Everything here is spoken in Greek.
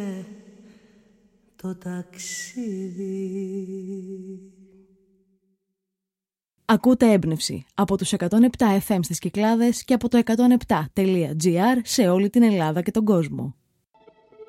το ταξίδι. Ακούτε Έμπνευση από τους 107 FM στις Κυκλάδες και από το 107.gr σε όλη την Ελλάδα και τον κόσμο.